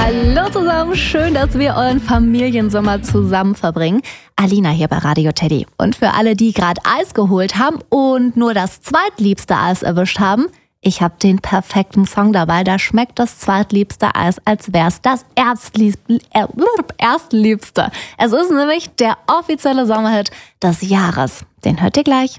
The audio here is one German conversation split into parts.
Hallo zusammen, schön, dass wir euren Familiensommer zusammen verbringen. Alina hier bei Radio Teddy. Und für alle, die gerade Eis geholt haben und nur das zweitliebste Eis erwischt haben, ich habe den perfekten Song dabei. Da schmeckt das zweitliebste Eis, als wäre es das erstliebste. Es ist nämlich der offizielle Sommerhit des Jahres. Den hört ihr gleich.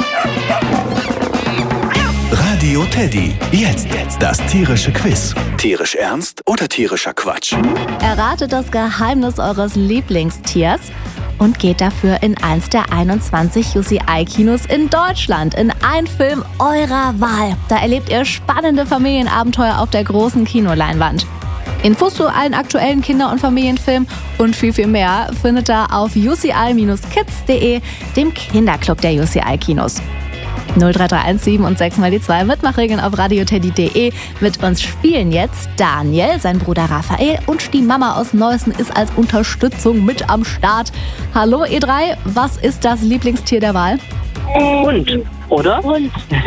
Radio Teddy. Jetzt das tierische Quiz. Tierisch ernst oder tierischer Quatsch? Erratet das Geheimnis eures Lieblingstiers und geht dafür in eins der 21 UCI-Kinos in Deutschland. In einen Film eurer Wahl. Da erlebt ihr spannende Familienabenteuer auf der großen Kinoleinwand. Infos zu allen aktuellen Kinder- und Familienfilmen und viel, viel mehr findet ihr auf uci-kids.de, dem Kinderclub der UCI-Kinos. 03317 und 6 mal die 2 Mitmachregeln auf radioteddy.de. Mit uns spielen jetzt Daniel, sein Bruder Raphael und die Mama aus Neussen ist als Unterstützung mit am Start. Hallo ihr drei, was ist das Lieblingstier der Wahl? Hund, oder? Hund.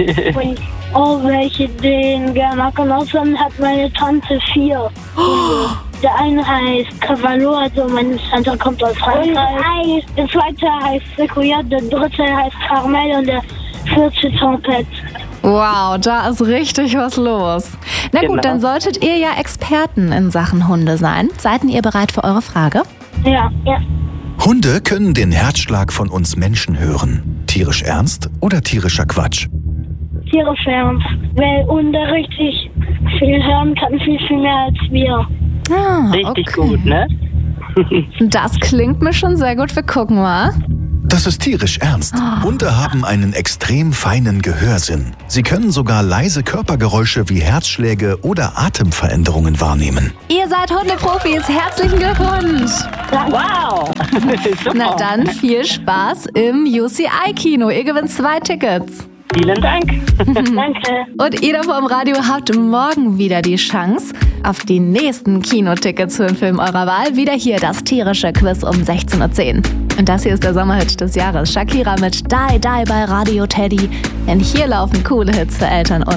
Oh, welche den gerne mag. Und außerdem hat meine Tante 4. Der eine heißt Cavallo, also meine Tante kommt aus Frankreich. Der zweite heißt Sequoia, der dritte heißt Carmel und der vierte Trompet. Wow, da ist richtig was los. Na gut, Genau. dann solltet ihr ja Experten in Sachen Hunde sein. Seid ihr bereit für eure Frage? Ja. Hunde können den Herzschlag von uns Menschen hören. Tierisch ernst oder tierischer Quatsch? Tierisch ernst. Weil Hunde richtig viel hören kann, viel mehr als wir. Ah, Richtig okay. gut, ne? Das klingt mir schon sehr gut. Wir gucken mal. Das ist tierisch ernst. Hunde haben einen extrem feinen Gehörsinn. Sie können sogar leise Körpergeräusche wie Herzschläge oder Atemveränderungen wahrnehmen. Ihr seid Hundeprofis. Herzlichen Glückwunsch. Wow! Super. Na dann viel Spaß im UCI-Kino. Ihr gewinnt 2 Tickets. Vielen Dank. Danke. Und ihr da vor dem Radio habt morgen wieder die Chance auf die nächsten Kinotickets für den Film eurer Wahl. Wieder hier das tierische Quiz um 16:10 Uhr. Und das hier ist der Sommerhit des Jahres. Shakira mit Die Die bei Radio Teddy. Denn hier laufen coole Hits für Eltern und